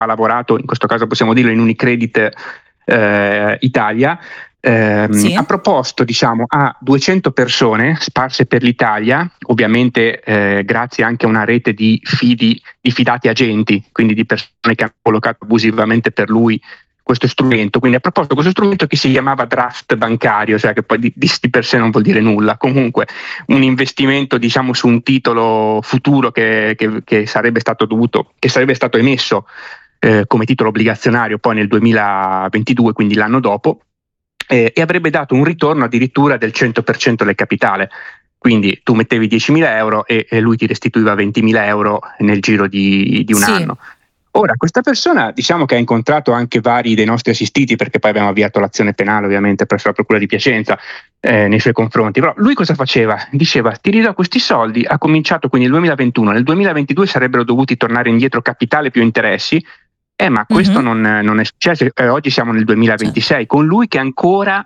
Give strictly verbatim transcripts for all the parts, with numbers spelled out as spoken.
ha lavorato, in questo caso possiamo dirlo, in Unicredit eh, Italia, ehm, sì. ha proposto diciamo a duecento persone sparse per l'Italia, ovviamente eh, grazie anche a una rete di fidi, di fidati agenti, quindi di persone che hanno collocato abusivamente per lui questo strumento. Quindi ha proposto questo strumento che si chiamava draft bancario, cioè che poi di, di, di per sé non vuol dire nulla, comunque un investimento diciamo su un titolo futuro che, che, che sarebbe stato dovuto, che sarebbe stato emesso eh, come titolo obbligazionario poi nel duemilaventidue, quindi l'anno dopo, eh, e avrebbe dato un ritorno addirittura del cento per cento del capitale. Quindi tu mettevi diecimila euro e, e lui ti restituiva ventimila euro nel giro di, di un sì. anno. Ora, questa persona diciamo che ha incontrato anche vari dei nostri assistiti, perché poi abbiamo avviato l'azione penale ovviamente presso la Procura di Piacenza eh, nei suoi confronti, però lui cosa faceva? Diceva ti ridò questi soldi, ha cominciato quindi nel duemilaventuno, nel duemilaventidue sarebbero dovuti tornare indietro capitale più interessi, eh ma questo Mm-hmm. non, non è successo, eh, oggi siamo nel duemilaventisei, certo. Con lui che ancora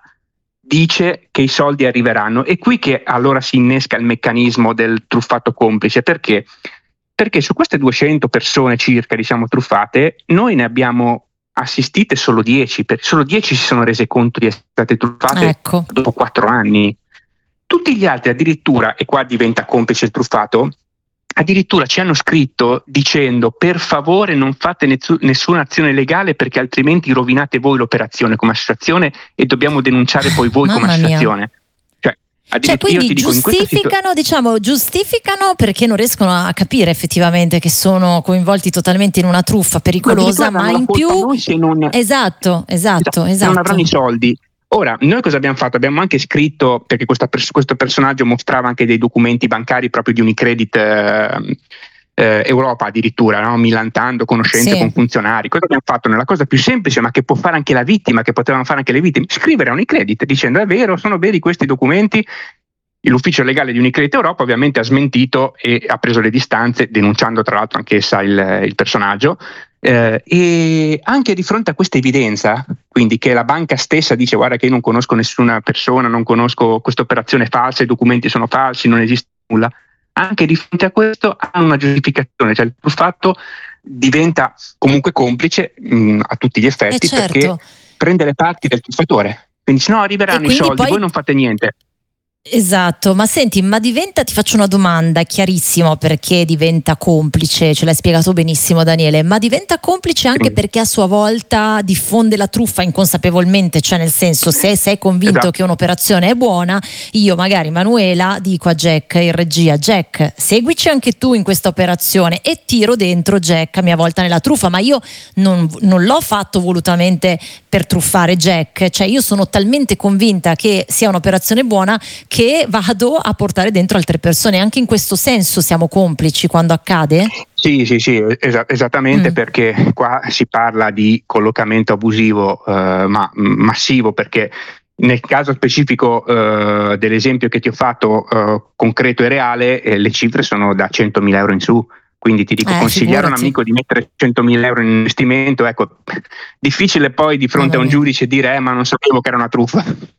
dice che i soldi arriveranno, e qui che allora si innesca il meccanismo del truffato complice, perché? Perché su queste duecento persone circa, diciamo, truffate, noi ne abbiamo assistite solo dieci, perché solo dieci si sono rese conto di essere state truffate ecco. dopo quattro anni. Tutti gli altri addirittura, e qua diventa complice il truffato, addirittura ci hanno scritto dicendo per favore non fate nessu- nessuna azione legale perché altrimenti rovinate voi l'operazione come associazione e dobbiamo denunciare poi voi Mamma come associazione. Mia. Cioè, quindi dico, giustificano, situ- diciamo, giustificano perché non riescono a capire effettivamente che sono coinvolti totalmente in una truffa pericolosa, ma in più non... esatto, esatto, esatto. Non avranno i soldi. Ora, noi cosa abbiamo fatto? Abbiamo anche scritto, perché questa, questo personaggio mostrava anche dei documenti bancari proprio di Unicredit eh, eh, Europa addirittura, no? Millantando conoscenze sì. con funzionari. Cosa abbiamo fatto? Nella cosa più semplice, ma che può fare anche la vittima, che potevano fare anche le vittime, scrivere a Unicredit dicendo è vero, sono veri questi documenti. L'ufficio legale di Unicredit Europa ovviamente ha smentito e ha preso le distanze, denunciando tra l'altro anch'essa il, il personaggio, eh, e anche di fronte a questa evidenza, quindi che la banca stessa dice guarda che io non conosco nessuna persona, non conosco questa operazione falsa, i documenti sono falsi, non esiste nulla, anche di fronte a questo ha una giustificazione, cioè il truffato diventa comunque complice mh, a tutti gli effetti, eh certo. perché prende le parti del truffatore, quindi se no arriveranno i soldi, poi... voi non fate niente. Esatto, ma senti, ma diventa, ti faccio una domanda, è chiarissimo perché diventa complice, ce l'hai spiegato benissimo Daniele, ma diventa complice anche perché a sua volta diffonde la truffa inconsapevolmente, cioè nel senso se sei convinto esatto. che un'operazione è buona, io magari Manuela dico a Jack in regia, Jack seguici anche tu in questa operazione e tiro dentro Jack a mia volta nella truffa, ma io non, non l'ho fatto volutamente per truffare Jack, cioè io sono talmente convinta che sia un'operazione buona che vado a portare dentro altre persone. Anche in questo senso siamo complici quando accade? Sì, sì, sì, es- esattamente, mm. perché qua si parla di collocamento abusivo eh, ma massivo, perché nel caso specifico eh, dell'esempio che ti ho fatto eh, concreto e reale, eh, le cifre sono da centomila euro in su. Quindi ti dico, eh, consigliare a un figurati. amico di mettere centomila euro in investimento, ecco, difficile poi di fronte a un giudice dire eh, ma non sapevo che era una truffa.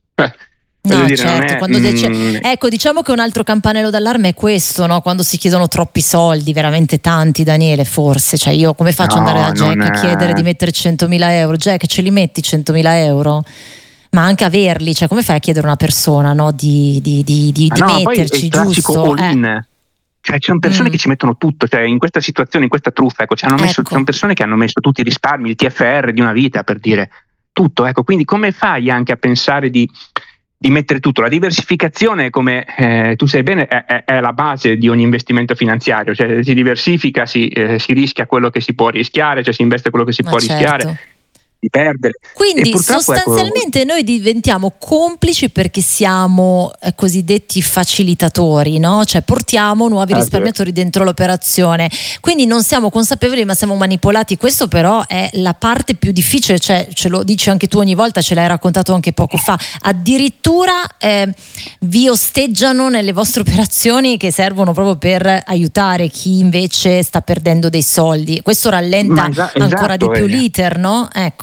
No, dire, certo, è, quando mm... ecco, diciamo che un altro campanello d'allarme è questo, no? Quando si chiedono troppi soldi, veramente tanti, Daniele, forse, cioè io come faccio ad no, andare da Jack a è... chiedere di mettere centomila euro? Jack, ce li metti centomila euro? Ma anche averli, cioè come fai a chiedere a una persona, no? di, di, di, di, di no, metterci, poi giusto? All-in. Eh. Cioè, ci sono persone mm. che ci mettono tutto, cioè in questa situazione, in questa truffa, ecco, ci hanno messo, ecco. ci sono persone che hanno messo tutti i risparmi, il T F R di una vita, per dire tutto, ecco, quindi come fai anche a pensare di di mettere tutto? La diversificazione, come eh, tu sai bene, è, è, è la base di ogni investimento finanziario, cioè si diversifica, si, eh, si rischia quello che si può rischiare, cioè si investe quello che si Ma può certo. rischiare di perdere. Quindi e sostanzialmente ecco, noi diventiamo complici perché siamo eh, cosiddetti facilitatori, no? Cioè portiamo nuovi ah, risparmiatori sì. dentro l'operazione, quindi non siamo consapevoli ma siamo manipolati. Questo però è la parte più difficile, cioè ce lo dici anche tu ogni volta, ce l'hai raccontato anche poco fa, addirittura eh, vi osteggiano nelle vostre operazioni che servono proprio per aiutare chi invece sta perdendo dei soldi. Questo rallenta esa- ancora esatto, di più eh. l'iter, no? Ecco.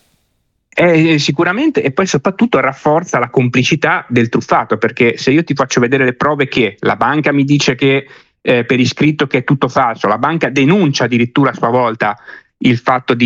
Eh, sicuramente, e poi soprattutto rafforza la complicità del truffato, perché se io ti faccio vedere le prove che la banca mi dice che eh, per iscritto che è tutto falso, la banca denuncia addirittura a sua volta il fatto di